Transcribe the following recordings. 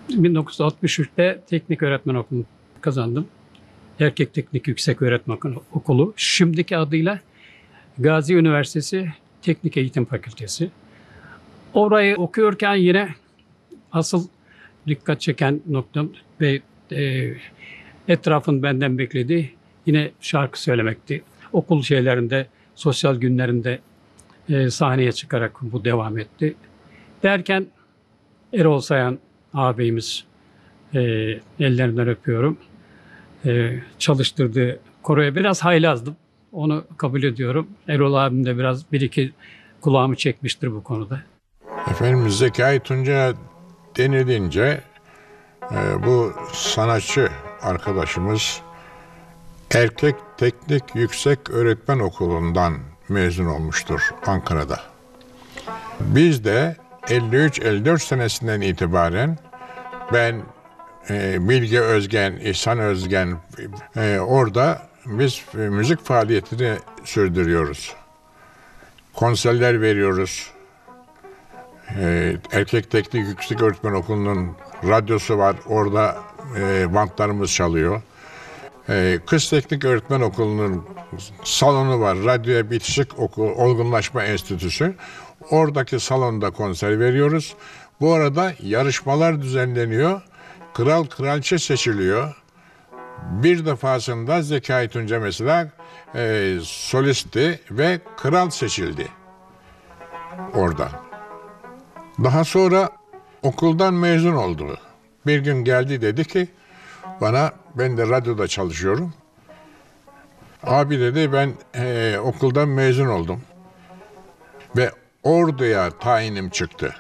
1963'te teknik öğretmen okulunu kazandım. Erkek Teknik Yükseköğretim Okulu. Şimdiki adıyla Gazi Üniversitesi Teknik Eğitim Fakültesi. Orayı okuyorken yine asıl dikkat çeken noktam ve etrafın benden beklediği yine şarkı söylemekti. Okul şeylerinde, sosyal günlerinde sahneye çıkarak bu devam etti. Derken Erol Sayan ağabeyimiz, ellerinden öpüyorum, çalıştırdığı koroya biraz haylazdım. Onu kabul ediyorum. Erol abim de biraz bir iki kulağımı çekmiştir bu konuda. Efendim Zekai Tunca denilince bu sanatçı arkadaşımız Erkek Teknik Yüksek Öğretmen Okulu'ndan mezun olmuştur Ankara'da. Biz de 53-54 senesinden itibaren ben, Bilge Özgen, İhsan Özgen orada biz müzik faaliyetini sürdürüyoruz. Konserler veriyoruz. Erkek Teknik Yüksek Öğretmen Okulu'nun radyosu var. Orada bantlarımız çalıyor. Kız Teknik Öğretmen Okulu'nun salonu var. Radyoya Bitişik Olgunlaşma Enstitüsü. Oradaki salonda konser veriyoruz. Bu arada yarışmalar düzenleniyor. Kral kraliçe seçiliyor. Bir defasında Zekai Tunca mesela solisti ve kral seçildi orada. Daha sonra okuldan mezun oldu. Bir gün geldi dedi ki bana, ben de radyoda çalışıyorum. Abi dedi, ben okuldan mezun oldum. Ve orduya tayinim çıktı.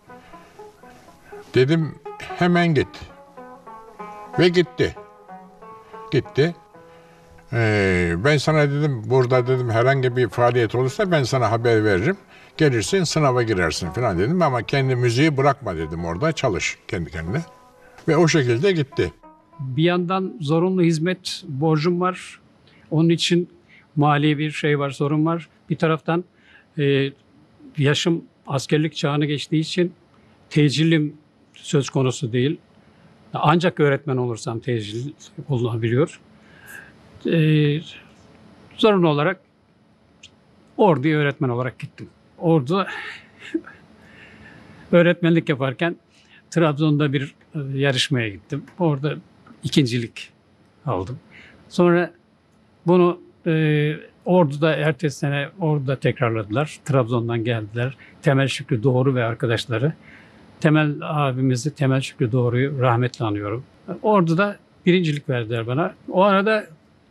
Dedim hemen git. Ve gitti. Gitti. Ben sana dedim, burada dedim herhangi bir faaliyet olursa ben sana haber veririm. Gelirsin, sınava girersin falan dedim, ama kendi müziği bırakma dedim, orada çalış kendi kendine. Ve o şekilde gitti. Bir yandan zorunlu hizmet borcum var. Onun için mali bir şey var, sorun var. Bir taraftan yaşım askerlik çağını geçtiği için tecilim söz konusu değil. Ancak öğretmen olursam tecil olunabiliyor. Zorunlu olarak orduya öğretmen olarak gittim. Orada öğretmenlik yaparken Trabzon'da bir yarışmaya gittim. Orada ikincilik aldım. Sonra bunu Ordu'da ertesi sene Ordu'da tekrarladılar. Trabzon'dan geldiler. Temel Şükrü Doğru ve arkadaşları. Temel abimizi, Temel Şükrü Doğru'yu rahmetle anıyorum. Ordu'da birincilik verdiler bana. O arada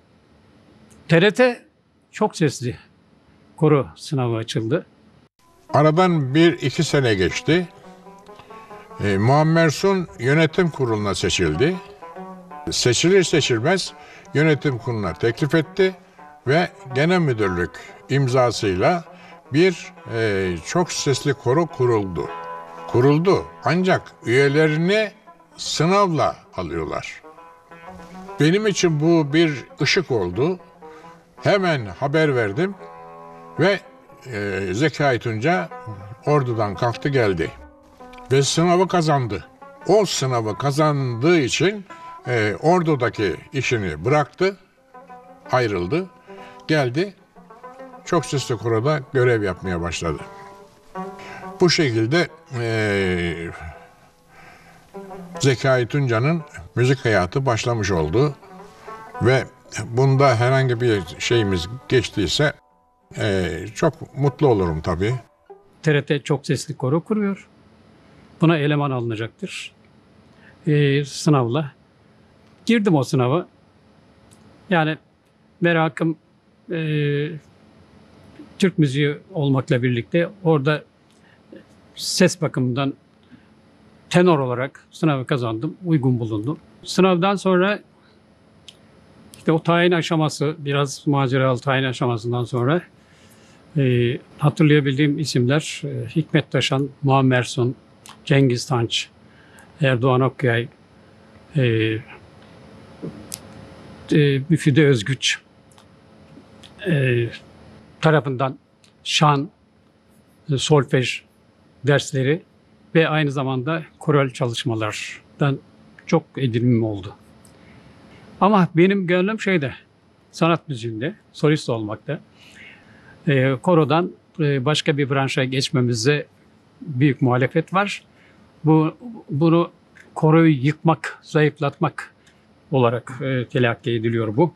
TRT çok sesli koro sınavı açıldı. Aradan 1-2 sene geçti. Muammer Sun yönetim kuruluna seçildi. Seçilir seçilmez yönetim kuruluna teklif etti ve genel müdürlük imzasıyla bir çok sesli koro kuruldu. Kuruldu, ancak üyelerini sınavla alıyorlar. Benim için bu bir ışık oldu. Hemen haber verdim ve Zekai Tunca Ordu'dan kalktı geldi ve sınavı kazandı. O sınavı kazandığı için Ordu'daki işini bıraktı, ayrıldı, geldi, çok sesli koroda görev yapmaya başladı. Bu şekilde Zekai Tunca'nın müzik hayatı başlamış oldu ve bunda herhangi bir şeyimiz geçtiyse çok mutlu olurum tabii. TRT çok sesli koro kuruyor. Buna eleman alınacaktır. Sınavla. Girdim o sınava. Yani merakım Türk müziği olmakla birlikte orada ses bakımından tenor olarak sınavı kazandım. Uygun bulundum. Sınavdan sonra işte o tayin aşaması, biraz maceralı tayin aşamasından sonra hatırlayabildiğim isimler Hikmet Taşan, Muammer Sun, Cengiz Tanç, Erdoğan Okyay, Müfide Özgüç tarafından şan, solfej dersleri ve aynı zamanda koral çalışmalar sanattan çok edinimim oldu. Ama benim gönlüm şeyde, sanat müziğinde, solist olmakta. Korodan başka bir branşa geçmemize büyük muhalefet var. Bunu koroyu yıkmak, zayıflatmak olarak telakki ediliyor bu.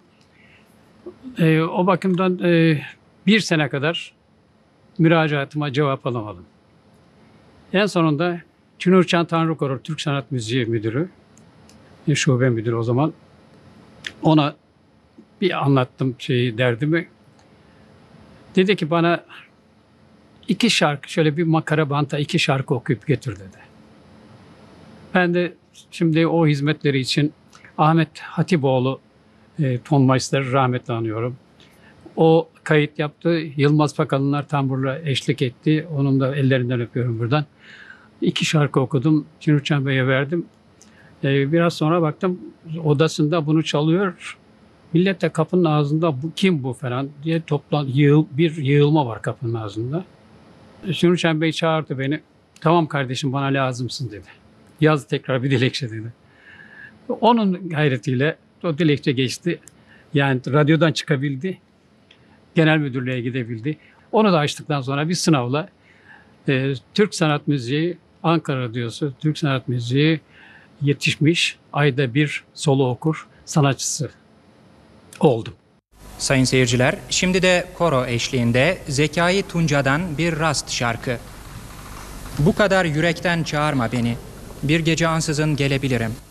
O bakımdan bir sene kadar müracaatıma cevap alamadım. En sonunda Çınarcan Tanrıkoro Türk Sanat Müziği Müdürü, şube müdürü o zaman, ona bir anlattım derdimi. Dedi ki bana 2 şarkı, şöyle bir makara banta 2 şarkı okuyup getir dedi. Ben de şimdi o hizmetleri için Ahmet Hatipoğlu tonmeister, rahmetli anıyorum. O kayıt yaptı. Yılmaz Pakalınlar tamburla eşlik etti. Onun da ellerinden öpüyorum buradan. 2 şarkı okudum. Çınarcan Bey'e verdim. Biraz sonra baktım odasında bunu çalıyor. Millet de kapının ağzında bu kim bu falan diye bir yığılma var kapının ağzında. Çınarcan Bey çağırdı beni. Tamam kardeşim bana lazımsın dedi. Yaz tekrar bir dilekçe dedi. Onun gayretiyle o dilekçe geçti. Yani radyodan çıkabildi. Genel müdürlüğe gidebildi. Onu da açtıktan sonra bir sınavla Türk Sanat Müziği, Ankara Radyosu Türk Sanat Müziği yetişmiş, ayda bir solo okur sanatçısı oldum. Sayın seyirciler, şimdi de koro eşliğinde Zekai Tunca'dan bir rast şarkı. Bu kadar yürekten çağırma beni, bir gece ansızın gelebilirim.